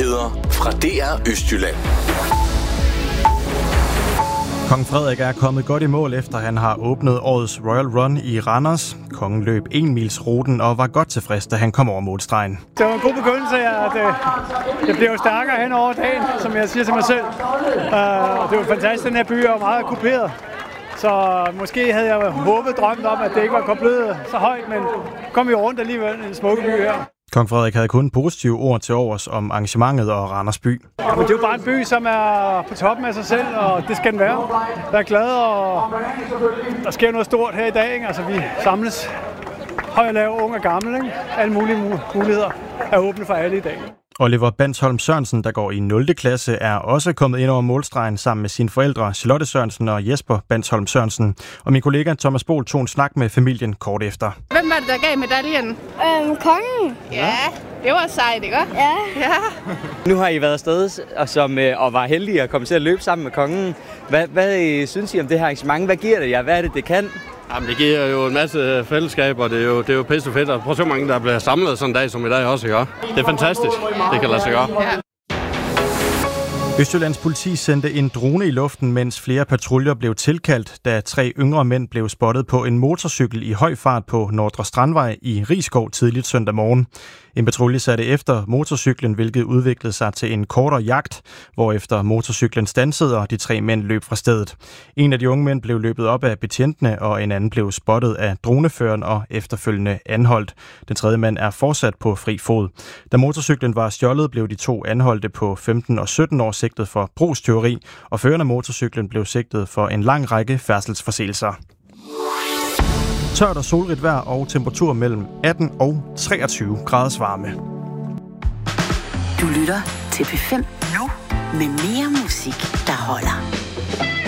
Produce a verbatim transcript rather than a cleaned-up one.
Nyheder fra D R Østjylland. Kong Frederik er kommet godt i mål, efter han har åbnet årets Royal Run i Randers. Kongen løb en mils ruten og var godt tilfreds, da han kom over målstregen. Det var en god begyndelse, at det, det bliver jo stærkere hen over dagen, som jeg siger til mig selv. Uh, det var fantastisk, den her by er meget kuperet. Så måske havde jeg håbet drømt om, at det ikke var koblet så højt, men kom vi rundt alligevel i en smukke by her. Kong Frederik havde kun positive ord til overs om arrangementet og Randers by. Men det er jo bare en by, som er på toppen af sig selv, og det skal den være. Jeg er glad, og der sker noget stort her i dag. Ikke? Altså, vi samles høj og lav, ung og gammel. Ikke? Alle mulige muligheder er åbne for alle i dag. Oliver Bandsholm Sørensen, der går i nul klasse, er også kommet ind over målstregen sammen med sine forældre Charlotte Sørensen og Jesper Bandsholm Sørensen. Og min kollega Thomas Bohl tog en snak med familien kort efter. Hvem var det, der gav medaljen? Øhm, kongen. Ja, det var sejt, ikke? Ja. Ja. Nu har I været afsted og, som, og var heldige at komme til at løbe sammen med kongen. Hvad, hvad synes I om det her arrangement? Hvad giver det jer? Hvad er det, det kan? Jamen, det giver jo en masse fællesskab, og det er jo, det er jo pisse fedt. Prøv så mange, der bliver samlet sådan en dag som i dag også, ikke? Det er fantastisk. Det kan lade sig gøre. Ja. Østjyllands politi sendte en drone i luften, mens flere patruljer blev tilkaldt, da tre yngre mænd blev spottet på en motorcykel i høj fart på Nordre Strandvej i Risskov tidligt søndag morgen. En patrulje satte efter motorcyklen, hvilket udviklede sig til en kortere jagt, hvorefter motorcyklen standsede, og de tre mænd løb fra stedet. En af de unge mænd blev løbet op af betjentene, og en anden blev spottet af droneføreren og efterfølgende anholdt. Den tredje mand er fortsat på fri fod. Da motorcyklen var stjålet, blev de to anholdte på femten og sytten år sigtet for brugstyveri, og føreren af motorcyklen blev sigtet for en lang række færdselsforseelser. Tørt og solrigt vejr og temperatur mellem atten og treogtyve graders varme. Du lytter til P fem nu med mere musik, der holder.